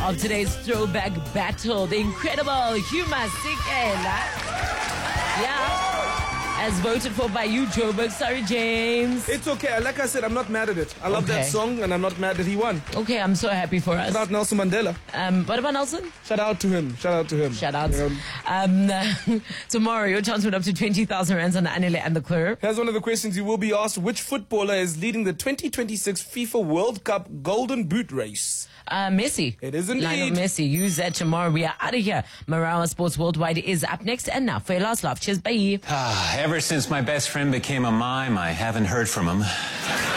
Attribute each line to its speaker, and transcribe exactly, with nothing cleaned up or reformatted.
Speaker 1: of today's throwback battle, the incredible Hugh Masekela. Yeah. As voted for by you, Joburg. Sorry, James.
Speaker 2: It's okay. Like I said, I'm not mad at it. I love
Speaker 1: Okay.
Speaker 2: that song, and I'm not mad that he won.
Speaker 1: Okay, I'm so happy for us.
Speaker 2: Shout out Nelson Mandela.
Speaker 1: Um, what about Nelson?
Speaker 2: Shout out to him. Shout out to him.
Speaker 1: Shout out.
Speaker 2: Um,
Speaker 1: Um, tomorrow, your chance went up to twenty thousand rands on the Anile and the Curve.
Speaker 2: Here's one of the questions you will be asked. Which footballer is leading the twenty twenty-six FIFA World Cup Golden Boot race?
Speaker 1: Uh, Messi.
Speaker 2: It is indeed.
Speaker 1: Lionel Messi. Use that tomorrow. We are out of here. Marawa Sports Worldwide is up next. And now for your last laugh. Cheers, bye.
Speaker 3: Ah, ever since my best friend became a mime, I haven't heard from him.